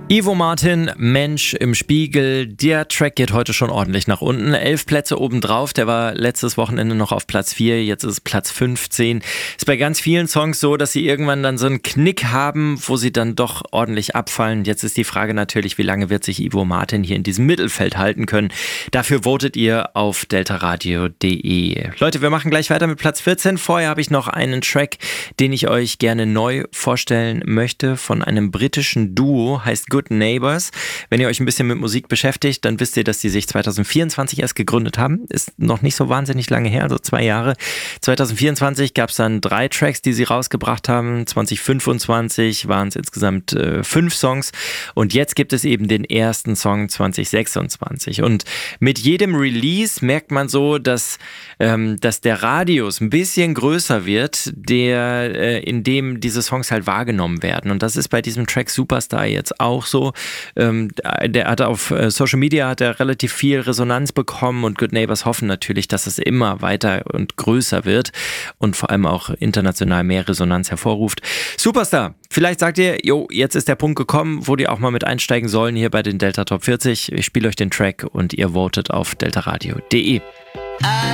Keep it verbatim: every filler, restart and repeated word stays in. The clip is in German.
Ivo Martin, Mensch im Spiegel, der Track geht heute schon ordentlich nach unten. Elf Plätze obendrauf, der war letztes Wochenende noch auf Platz vier, jetzt ist es Platz fünfzehn. Ist bei ganz vielen Songs so, dass sie irgendwann dann so einen Knick haben, wo sie dann doch ordentlich abfallen. Jetzt ist die Frage natürlich, wie lange wird sich Ivo Martin hier in diesem Mittelfeld halten können. Dafür votet ihr auf deltaradio punkt de. Leute, wir machen gleich weiter mit Platz vierzehn. Vorher habe ich noch einen Track, den ich euch gerne neu vorstellen möchte, von einem britischen Duo, heißt Good Neighbors. Wenn ihr euch ein bisschen mit Musik beschäftigt, dann wisst ihr, dass die sich zwanzig vierundzwanzig erst gegründet haben. Ist noch nicht so wahnsinnig lange her, also zwei Jahre. zwanzig vierundzwanzig gab es dann drei Tracks, die sie rausgebracht haben. zwanzig fünfundzwanzig waren es insgesamt äh, fünf Songs. Und jetzt gibt es eben den ersten Song zwanzig sechsundzwanzig. Und mit jedem Release merkt man so, dass, ähm, dass der Radius ein bisschen größer wird, der, äh, in dem diese Songs halt wahrgenommen werden. Und das ist bei diesem Track Superstar jetzt auch so. Ähm, der hat auf äh, Social Media hat er relativ viel Resonanz bekommen und Good Neighbors hoffen natürlich, dass es immer weiter und größer wird und vor allem auch international mehr Resonanz hervorruft. Superstar, vielleicht sagt ihr, jo, jetzt ist der Punkt gekommen, wo die auch mal mit einsteigen sollen hier bei den Delta Top vierzig. Ich spiele euch den Track und ihr votet auf deltaradio punkt de.